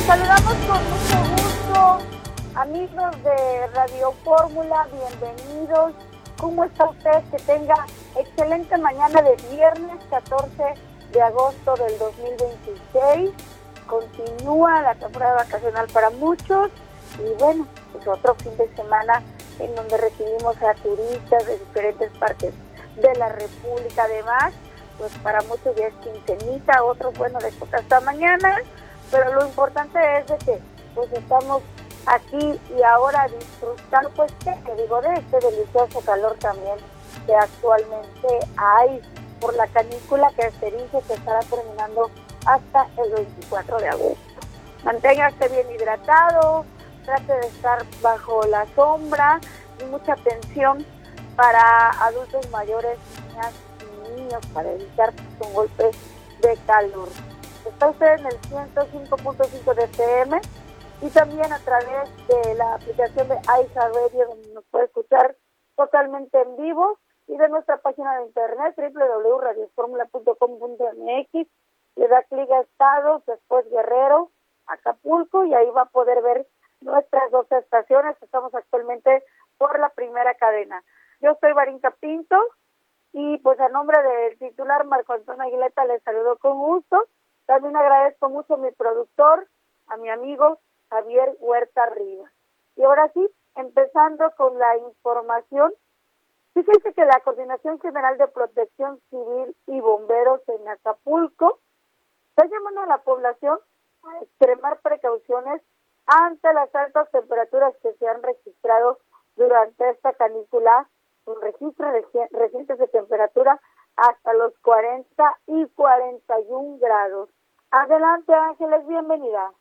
Los saludamos con mucho gusto, amigos de Radio Fórmula, bienvenidos. ¿Cómo está usted? Que tenga excelente mañana de viernes 14 de agosto del 2026. Continúa la temporada vacacional para muchos y bueno, pues otro fin de semana en donde recibimos a turistas de diferentes partes de la República. Además, pues para muchos ya es quincenita, otros bueno les toca hasta mañana, pero lo importante es de que pues estamos aquí y ahora disfrutando pues de este delicioso calor también que actualmente hay por la canícula que se dice que estará terminando hasta el 24 de agosto. Manténgase bien hidratado, trate de estar bajo la sombra y mucha atención para adultos mayores, niñas y niños para evitar un golpe de calor. Está usted en el 105.5 de FM y también a través de la aplicación de iHeartRadio, donde nos puede escuchar totalmente en vivo, y de nuestra página de internet www.radioformula.com.mx. Le da clic a Estados, después Guerrero, Acapulco, y ahí va a poder ver nuestras dos estaciones. Estamos actualmente por la primera cadena. Yo soy Varinka Pinto y pues a nombre del titular Marco Antonio Aguileta les saludo con gusto. También agradezco mucho a mi productor, a mi amigo Javier Huerta Rivas. Y ahora sí, empezando con la información. Fíjense que la Coordinación General de Protección Civil y Bomberos en Acapulco está llamando a la población a extremar precauciones ante las altas temperaturas que se han registrado durante esta canícula, con registros recientes de temperatura hasta los 40 y 41 grados. Adelante, Ángeles, bienvenida.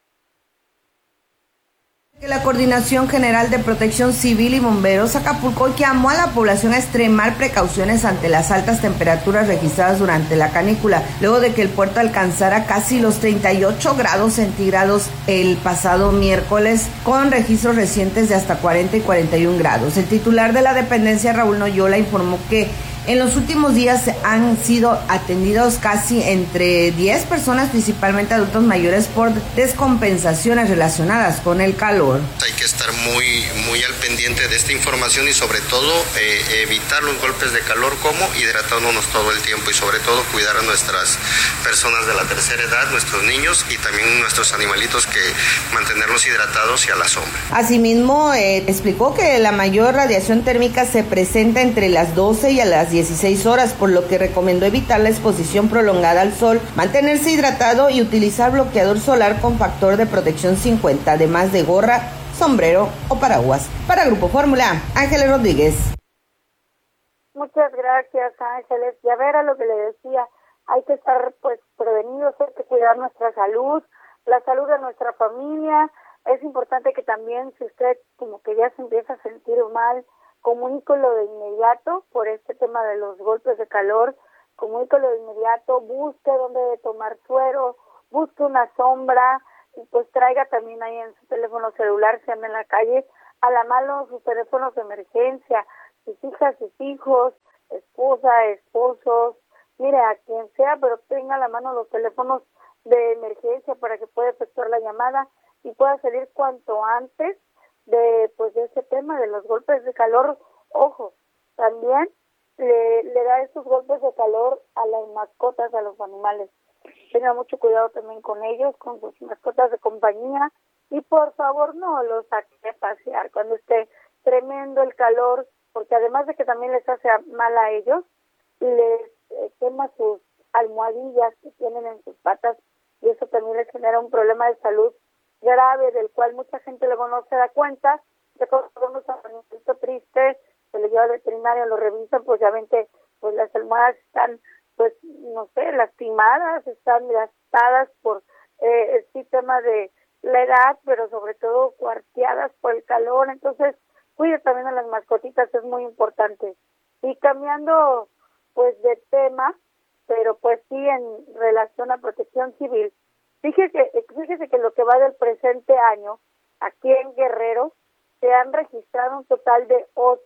La Coordinación General de Protección Civil y Bomberos Acapulco llamó a la población a extremar precauciones ante las altas temperaturas registradas durante la canícula, luego de que el puerto alcanzara casi los 38 grados centígrados el pasado miércoles, con registros recientes de hasta 40 y 41 grados. El titular de la dependencia, Raúl Noyola, informó que en los últimos días han sido atendidos casi entre 10 personas, principalmente adultos mayores, por descompensaciones relacionadas con el calor. Hay que estar muy al pendiente de esta información y sobre todo evitar los golpes de calor, como hidratándonos todo el tiempo y sobre todo cuidar a nuestras personas de la tercera edad, nuestros niños y también nuestros animalitos, que mantenerlos hidratados y a la sombra. Asimismo, explicó que la mayor radiación térmica se presenta entre las 12 y a las 16 horas, por lo que recomendó evitar la exposición prolongada al sol, mantenerse hidratado y utilizar bloqueador solar con factor de protección 50, además de gorra, sombrero o paraguas. Para Grupo Fórmula, Ángeles Rodríguez. Muchas gracias, Ángeles. Y a ver, a lo que le decía, hay que estar pues prevenidos, hay que cuidar nuestra salud, la salud de nuestra familia. Es importante que también, si usted como que ya se empieza a sentir mal, comuníquelo de inmediato por este tema de los golpes de calor, comuníquelo de inmediato, busque dónde tomar suero, busque una sombra y pues traiga también ahí en su teléfono celular, si anda en la calle, a la mano sus teléfonos de emergencia, sus hijas, sus hijos, esposa, esposos, mire, a quien sea, pero tenga a la mano los teléfonos de emergencia para que pueda efectuar la llamada y pueda salir cuanto antes de ese tema de los golpes de calor. Ojo, también le da estos golpes de calor a las mascotas, a los animales. Tenga mucho cuidado también con ellos, con sus mascotas de compañía, y por favor no los saque a pasear cuando esté tremendo el calor, porque además de que también les hace mal a ellos, les quema sus almohadillas que tienen en sus patas, y eso también les genera un problema de salud grave, del cual mucha gente luego no se da cuenta. De cuando uno está un poquito triste, se le lleva al veterinario, lo revisan, pues ya ven que pues las almohadas están, pues no sé, lastimadas, están gastadas por el sistema de la edad, pero sobre todo cuarteadas por el calor. Entonces, cuide también a las mascotitas, es muy importante. Y cambiando pues de tema, pero pues sí en relación a protección civil, Fíjese que lo que va del presente año, aquí en Guerrero, se han registrado un total de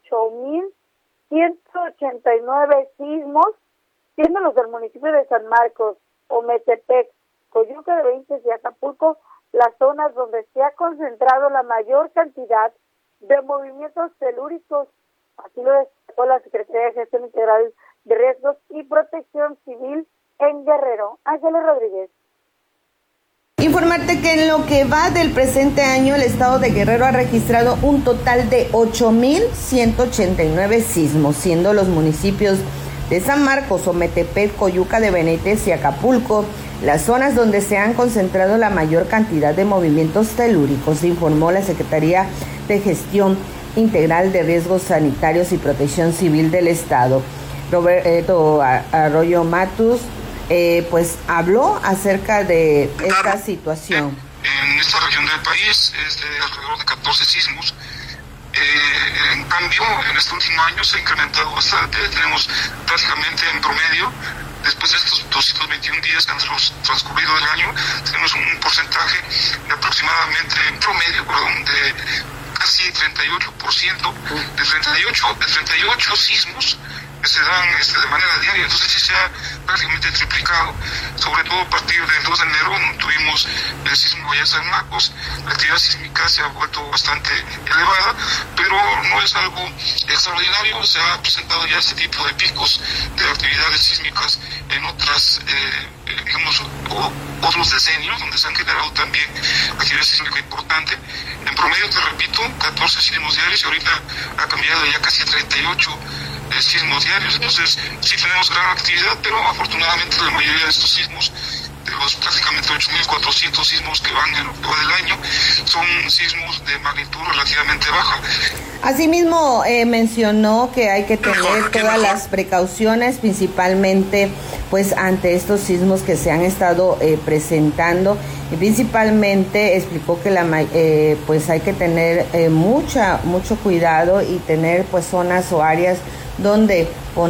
8,189 sismos, siendo los del municipio de San Marcos, Ometepec, Coyuca de Benítez y Acapulco las zonas donde se ha concentrado la mayor cantidad de movimientos telúricos. Así lo destacó la Secretaría de Gestión Integral de Riesgos y Protección Civil en Guerrero. Ángeles Rodríguez. Informarte que en lo que va del presente año, el estado de Guerrero ha registrado un total de 8,189 sismos, siendo los municipios de San Marcos, Ometepec, Coyuca de Benítez y Acapulco las zonas donde se han concentrado la mayor cantidad de movimientos telúricos, informó la Secretaría de Gestión Integral de Riesgos Sanitarios y Protección Civil del Estado. Roberto Arroyo Matus pues habló acerca de esta situación. En esta región del país es de alrededor de 14 sismos. En cambio, en este último año se ha incrementado bastante. Tenemos prácticamente en promedio, después de estos 221 días que han transcurrido del año, tenemos un porcentaje de aproximadamente, en promedio, de casi 38%, de 38 sismos que se dan de manera diaria. Entonces sí se ha prácticamente triplicado, sobre todo a partir del 2 de enero tuvimos el sismo allá en San Marcos. La actividad sísmica se ha vuelto bastante elevada, pero no es algo extraordinario. Se ha presentado ya este tipo de picos de actividades sísmicas en otras otros decenios, donde se han generado también actividad sísmica importante. En promedio, te repito, 14 sismos diarios, y ahorita ha cambiado ya casi a 38 sismos diarios. Entonces sí tenemos gran actividad, pero afortunadamente la mayoría de estos sismos, de los prácticamente 8,400 sismos que van en lo que va del año, son sismos de magnitud relativamente baja. Asimismo, mencionó que hay que tener todas las precauciones, principalmente pues ante estos sismos que se han estado presentando, y principalmente explicó que pues hay que tener mucho cuidado y tener pues zonas o áreas donde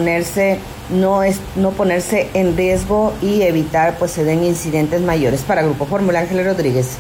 no ponerse en riesgo y evitar pues se den incidentes mayores. Para Grupo Fórmula, Ángeles Rodríguez.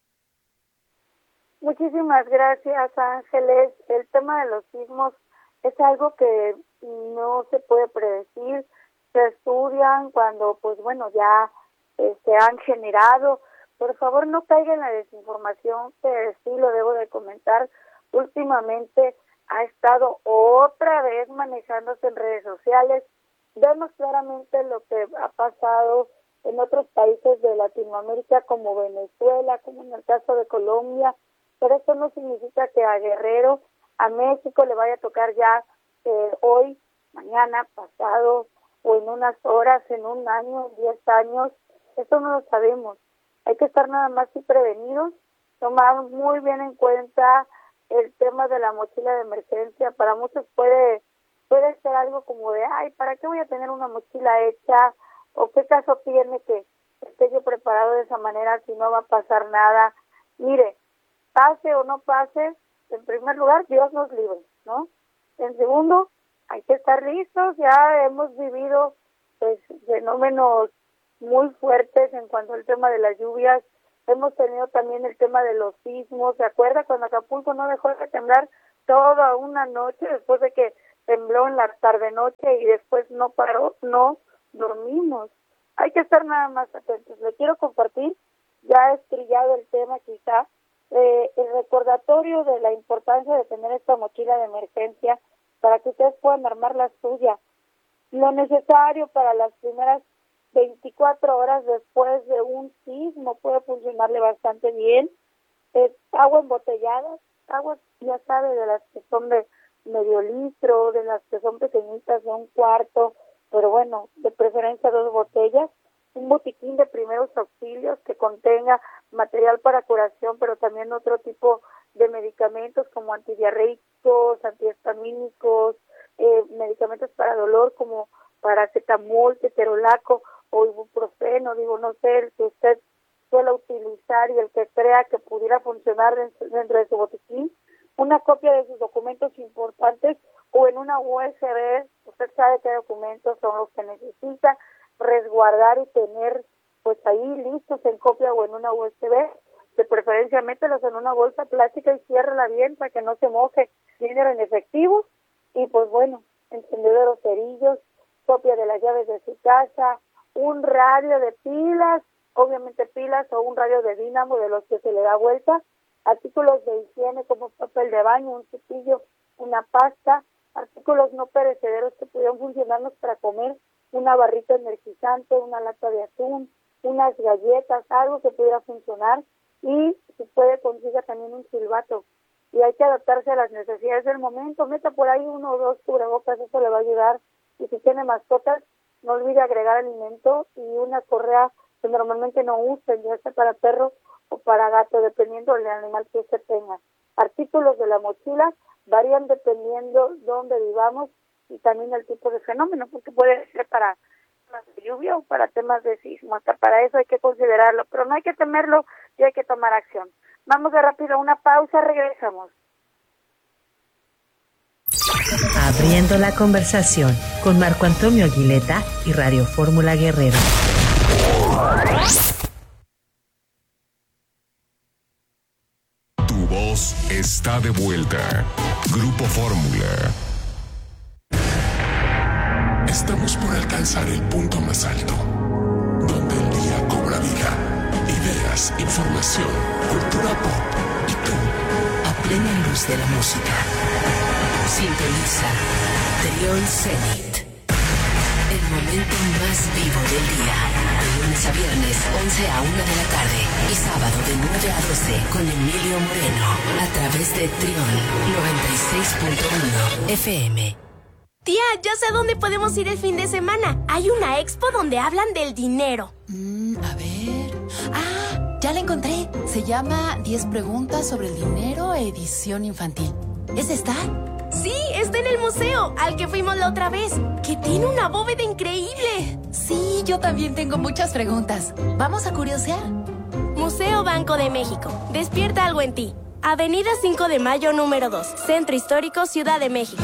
Muchísimas gracias, Ángeles. El tema de los sismos es algo que no se puede predecir. Se estudian cuando, pues bueno, ya se han generado. Por favor, no caigan en la desinformación, que sí lo debo de comentar. Últimamente ha estado otra vez manejándose en redes sociales. Vemos claramente lo que ha pasado en otros países de Latinoamérica, como Venezuela, como en el caso de Colombia, pero eso no significa que a Guerrero, a México, le vaya a tocar ya hoy, mañana, pasado, o en unas horas, en un año, 10 años. Eso no lo sabemos. Hay que estar nada más y prevenidos, tomar muy bien en cuenta el tema de la mochila de emergencia. Para muchos puede ser algo como de, ay, ¿para qué voy a tener una mochila hecha? ¿O qué caso tiene que esté yo preparado de esa manera si no va a pasar nada? Mire, pase o no pase, en primer lugar, Dios nos libre, ¿no? En segundo, hay que estar listos. Ya hemos vivido pues fenómenos muy fuertes en cuanto al tema de las lluvias. Hemos tenido también el tema de los sismos. ¿Se acuerda cuando Acapulco no dejó de temblar toda una noche después de que tembló en la tarde-noche y después no paró? No dormimos. Hay que estar nada más atentos. Le quiero compartir, ya he estrillado el tema quizá, el recordatorio de la importancia de tener esta mochila de emergencia para que ustedes puedan armar la suya. Lo necesario para las primeras 24 horas después de un sismo puede funcionarle bastante bien. Agua embotellada, agua, ya sabe, de las que son de medio litro, de las que son pequeñitas de un cuarto, pero bueno, de preferencia 2 botellas. Un botiquín de primeros auxilios que contenga material para curación, pero también otro tipo de medicamentos como antidiarreicos, antihistamínicos, medicamentos para dolor como paracetamol, ketorolaco o ibuprofeno, no sé, el que usted suele utilizar y el que crea que pudiera funcionar dentro de su botiquín. Una copia de sus documentos importantes o en una USB, usted sabe qué documentos son los que necesita resguardar y tener pues ahí listos en copia o en una USB. De preferencia mételos en una bolsa plástica y ciérrala bien para que no se moje. Dinero en efectivo y pues bueno, encendedores, cerillos, copia de las llaves de su casa, un radio de pilas obviamente pilas o un radio de dínamo de los que se le da vuelta, artículos de higiene como papel de baño, un cepillo, una pasta, artículos no perecederos que pudieran funcionarnos para comer, una barrita energizante, una lata de atún, unas galletas, algo que pudiera funcionar, y si puede consiga también un silbato. Y hay que adaptarse a las necesidades del momento. Meta por ahí 1 o 2 cubrebocas, eso le va a ayudar. Y si tiene mascotas, no olvide agregar alimento y una correa que normalmente no usen, ya sea para perro o para gato, dependiendo del animal que usted tenga. Artículos de la mochila varían dependiendo dónde vivamos y también el tipo de fenómeno, porque puede ser para temas de lluvia o para temas de sismo. Hasta para eso hay que considerarlo, pero no hay que temerlo y hay que tomar acción. Vamos de rápido a una pausa, regresamos. Abriendo la conversación con Marco Antonio Aguileta y Radio Fórmula Guerrero. Tu voz está de vuelta. Grupo Fórmula. Estamos por alcanzar el punto más alto, donde el día cobra vida. Ideas, información, cultura pop y tú, a plena luz de la música. Sintoniza Trión Zenit, el momento más vivo del día. De lunes a viernes, 11 a 1 de la tarde. Y sábado de 9 a 12 con Emilio Moreno. A través de Trión 96.1 FM. Tía, ya sé a dónde podemos ir el fin de semana. Hay una expo donde hablan del dinero. A ver... ¡Ah! Ya la encontré. Se llama 10 preguntas sobre el dinero, edición infantil. ¿Es esta? Sí, está en el museo, al que fuimos la otra vez, que tiene una bóveda increíble. Sí, yo también tengo muchas preguntas. ¿Vamos a curiosear? Museo Banco de México. Despierta algo en ti. Avenida 5 de Mayo, número 2. Centro Histórico, Ciudad de México.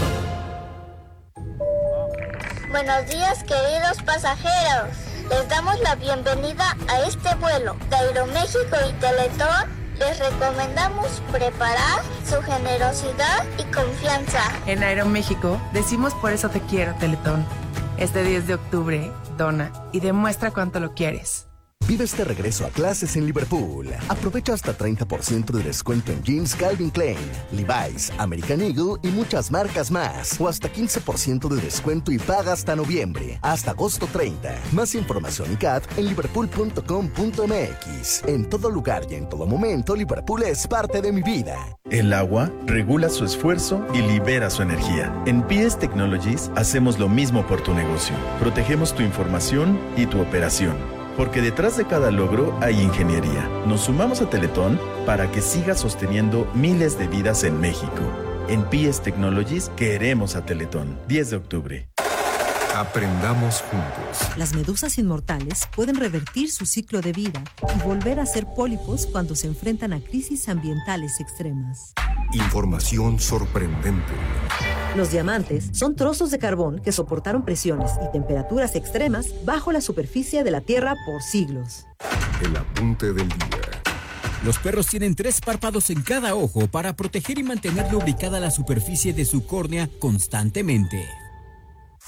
Buenos días, queridos pasajeros. Les damos la bienvenida a este vuelo de Aeroméxico y Teletón. Les recomendamos preparar su generosidad y confianza. En Aeroméxico decimos por eso te quiero, Teletón. Este 10 de octubre, dona y demuestra cuánto lo quieres. Vive este regreso a clases en Liverpool. Aprovecha hasta 30% de descuento en jeans Calvin Klein, Levi's, American Eagle y muchas marcas más. O hasta 15% de descuento y paga hasta noviembre. Hasta agosto 30. Más información y CAT en liverpool.com.mx. En todo lugar y en todo momento, Liverpool es parte de mi vida. El agua regula su esfuerzo y libera su energía. En PS Technologies hacemos lo mismo por tu negocio. Protegemos tu información y tu operación. Porque detrás de cada logro hay ingeniería. Nos sumamos a Teletón para que siga sosteniendo miles de vidas en México. En PS Technologies queremos a Teletón. 10 de octubre. Aprendamos juntos. Las medusas inmortales pueden revertir su ciclo de vida y volver a ser pólipos cuando se enfrentan a crisis ambientales extremas. Información sorprendente. Los diamantes son trozos de carbón que soportaron presiones y temperaturas extremas bajo la superficie de la Tierra por siglos. El apunte del día. Los perros tienen 3 párpados en cada ojo para proteger y mantener lubricada la superficie de su córnea constantemente.